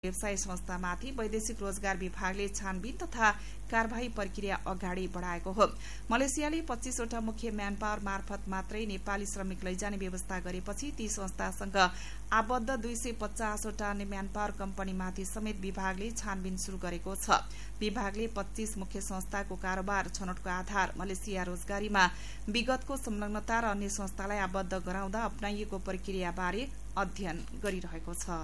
व्यवसाय संस्थामाथि वैदेशिक रोजगार विभागले छानबिन तथा कार्यवाही प्रक्रिया अगाडि बढाएको हो। मलेसियाले 25 वटा मुख्य म्यानपावर मार्फत मात्रै नेपाली श्रमिक लैजाने व्यवस्था गरेपछि ती संस्थासँग आबद्ध 250 वटा म्यानपावर कम्पनीमाथि समेत विभागले छानबिन शुरू गरेको छ। विभागले 25 मुख्य संस्थाको कारोबार छनौटको आधार मलेसिया रोजगारीमा विगतको संलग्नता र अन्य संस्थालाई आबद्ध गराउँदा अपनाइएको प्रक्रियाबारे अध्ययन गरिरहेको छ।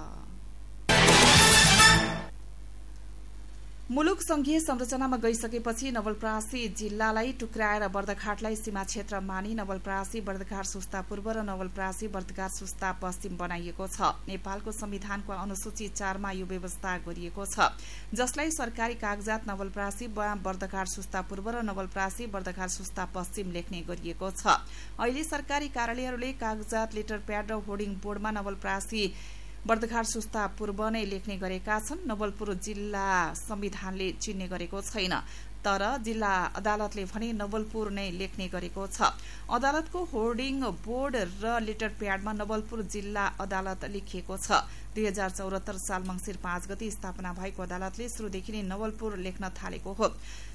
मुलुक संघीय संरचनामा गइसकेपछि नवलपरासी जिल्लालाई टुक्राएर बर्दघाटलाई सीमा क्षेत्र मानी नवलपरासी बर्दघाट सुस्ता पूर्व र नवलपरासी बर्दघाट सुस्ता पश्चिम बनाइएको छ। नेपालको संविधानको अनुसूची 4 मा यो व्यवस्था गरिएको छ, जसलाई सरकारी कागजात नवलपरासी बर्दघाट सुस्ता पूर्व र नवलपरासी बर्दघाट सुस्ता पश्चिम लेख्ने गरिएको छ। अहिले सरकारी कार्यालयहरूले कागजात लेटर प्याड र होर्डिङ बोर्डमा नवलपरासी बर्दघाट सुस्ता पूर्व नै लेख्ने गरेका छन्। नवलपुर जिल्ला संविधानले चिन्ने गरेको छैन, तर जिल्ला अदालतले भने नवलपुर नै लेख्ने गरेको छ। अदालतको होर्डिङ बोर्ड र लेटर प्याडमा नवलपुर जिल्ला अदालत लेखिएको छ। 2074 साल मंसिर 5 गते स्थापना भएको अदालतले सुरुदेखि नै नवलपुर लेख्न थालेको हो।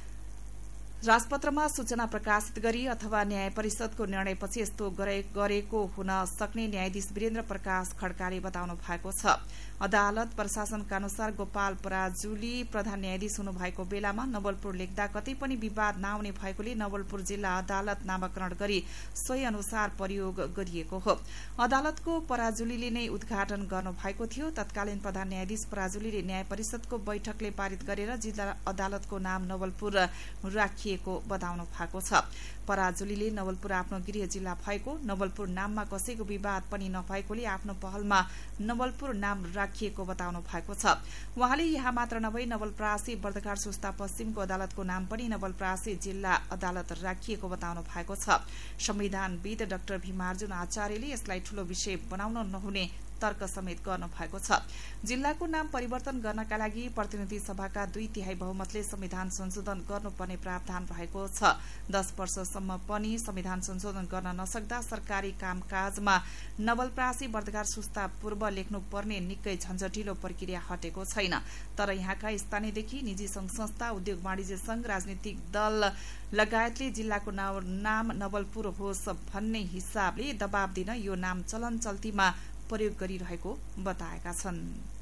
राजपत्रमा सूचना प्रकाशित गरी अथवा न्याय परिषदको निर्णयपछि यस्तो गरेको हुन सक्ने न्यायाधीश वीरेन्द्र प्रकाश खड्काले बताउनु भएको छ। अदालत प्रशासनका अनुसार गोपाल पराजुली प्रधान न्यायाधीश हुनुभएको बेलामा नवलपुर लेख्दा कतै पनि विवाद नआउने भएकोले नवलपुर जिल्ला अदालत नामाकरण गरी सोही अनुसार प्रयोग गरिएको हो। अदालतको पराजुलीले नै उद्घाटन गर्नुभएको थियो। तत्कालीन प्रधान न्यायाधीश पराजुलीले न्याय परिषदको बैठकले पारित गरेर जिल्ला अदालतको नाम नवलपुर राखिएको बताउनु भएको छ। पराजुलीले नवलपुर आफ्नो गृह जिल्ला भएको, नवलपुर नाममा कसैको विवाद पनि नभएकोले आफ्नो पहलमा नवलपुर नाम राखिएको बताउनु भएको छ। उहाँले यहाँ मात्र नभई नवलपरासी बर्दघाट सुस्ता पश्चिमको अदालतको नाम पनि नवलपरासी जिल्ला अदालत राखिएको बताउनु भएको छ। संविधानविद डाक्टर भीमार्जुन आचार्यले यसलाई ठूलो विषय बनाउन नहुने तर्क समेत गर्नु भएको छ। जिल्लाको नाम परिवर्तन गर्नका लागि प्रतिनिधि सभाका 2/3 बहुमतले संविधान संशोधन गर्नुपर्ने प्रावधान रहेको छ। 10 वर्षसम्म पनि संविधान संशोधन गर्न नसक्दा सरकारी कामकाजमा नवलपरासी बर्दघाट सुस्ता पूर्व लेख्नुपर्ने निकै झन्झटिलो प्रक्रिया हटेको छैन। तर यहाँका स्थानीयदेखि निजी संघ संस्था, उद्योग वाणिज्य संघ, राजनीतिक दल लगायतले जिल्लाको नाम नवलपुर होस् भन्ने हिसाबले दबाव दिन यो नाम चलन चल्तीमा प्रयोग गरिरहेको बताएका छन्।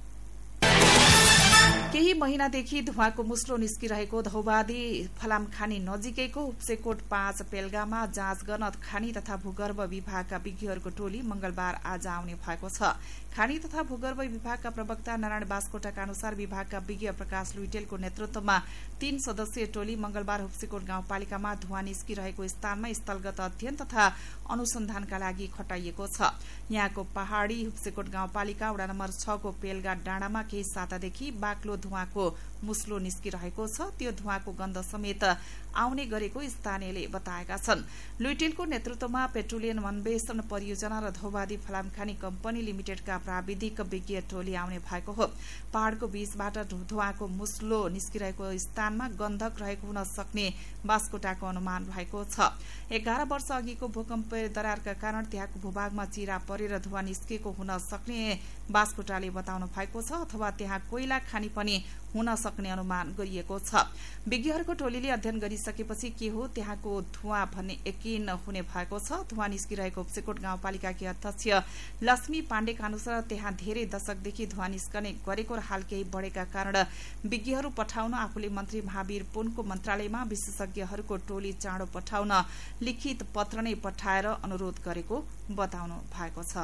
केही महिनादेखि धुवाको मुस्लो निस्किरहेको धौबादी फलामखानी नजिकैको उपसेकोट 5 पेल्गामा जाँच गर्न खानी तथा भूगर्भ विभागका विज्ञहरूको टोली मंगलबार आज आउने भएको छ। खानी तथा भूगर्भ विभागका प्रवक्ता नारायण बास्कोटाका अनुसार विभागका विज्ञ प्रकाश लुइटेलको नेतृत्वमा 3 सदस्यीय टोली मंगलबार उपसेकोट गाउँपालिकामा धुवा निस्किरहेको स्थानमा स्थलगत अध्ययन तथा अनुसन्धानका लागि खटाइएको छ। यहाँको पहाड़ी उपसेकोट गाउँपालिका वडा नम्बर 6 को पेल्गा डाँडामा केही सातादेखि बाक्लो धुवाको मुस्लो निस्किरहेको छ। त्यो धुवाको गन्ध समेत आउने गरेको स्थानीयले बताएका छन्। लुइटेलको नेतृत्वमा पेट्रोलियम अन्वेषण परियोजना र धौबादी फलामखानी कम्पनी लिमिटेडका प्राविधिक विज्ञ टोली आउने भएको हो। पहाड़को बीचबाट धुवाको मुस्लो निस्किरहेको स्थानमा गन्धक रहेको हुन सक्ने बास्कोटाको अनुमान रहेको छ। 11 वर्ष अघिको भूकम्प दरारका कारण त्यहाँको भूभागमा चिरा परेर धुवा निस्केको हुन सक्ने बास्कोटाले बताउनु भएको छ, अथवा त्यहाँ कोइला खानी पनि हुन सक्ने अनुमान गरिएको छ। विज्ञहरूको टोलीले अध्ययन गरिसकेपछि के हो त्यहाँको धुवा भन्ने यकिन हुने भएको छ। धुवा निस्किरहेको उपसेकोट गाउँपालिकाकी अध्यक्ष लक्ष्मी पाण्डेका अनुसार त्यहाँ धेरै दशकदेखि धुवा निस्कने गरेको र हाल केही बढेका कारण विज्ञहरू पठाउन आफूले मन्त्री महावीर पुनको मन्त्रालयमा विशेषज्ञहरूको टोली चाँडो पठाउन लिखित पत्र नै पठाएर अनुरोध गरेको बताउनु भएको छ।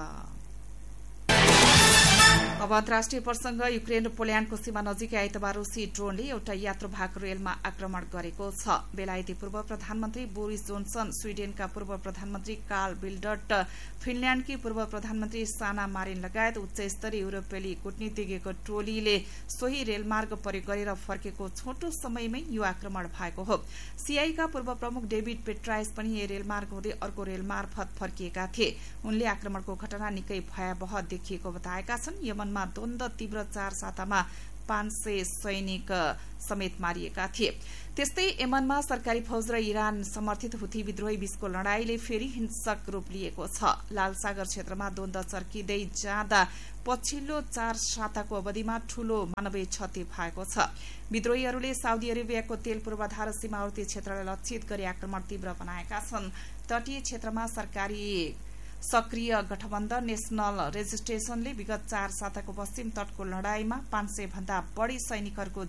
अब अन्तर्राष्ट्रिय प्रसंग। युक्रेन र पोल्याण्डको सीमा नजिकै आइतबार रूसी ड्रोनले एउटा यात्रुवाहक रेलमा आक्रमण गरेको छ। बेलायती पूर्व प्रधानमन्त्री बोरिस जोन्सन, स्वीडेनका पूर्व प्रधानमन्त्री कार्ल बिल्डट, फिनल्याण्डकी पूर्व प्रधानमन्त्री साना मारिन लगायत उच्च स्तरीय युरोपेली कूटनीतिज्ञको टोलीले सोही रेलमार्ग प्रयोग गरेर फर्केको छोटो समयमै यो आक्रमण भएको हो। सीआईका पूर्व प्रमुख डेभिड पेट्राइस पनि यही रेलमार्ग हुँदै अर्को रेल मार्फत फर्किएका थिए। उनले आक्रमणको घटना निकै भयावह देखिएको बताएका छन्। यमन यमनमा द्वन्द्व तीव्र 4 सातामा 500 सैनिक समेत मारिएका थिए। त्यस्तै यमनमा सरकारी फौज र इरान समर्थित हुथी विद्रोही बीचको लड़ाईले फेरि हिंसक रूप लिएको छ। लाल सागर क्षेत्रमा द्वन्द्व चर्किँदै जाँदा पछिल्लो 4 साताको अवधिमा ठूलो मानवीय क्षति भएको छ। विद्रोहीहरूले साउदी अरेबियाको तेल पूर्वाधार सीमावर्ती क्षेत्रलाई लक्षित गरी आक्रमण तीव्र बनाएका छन्। तटीय क्षेत्रमा सरकारी सक्रिय गठबन्धन नेशनल रेजिस्ट्रेसनले विगत 4 साताको पश्चिम तटको लड़ाईमा 500 भन्दा बढ़ी सैनिकहरूको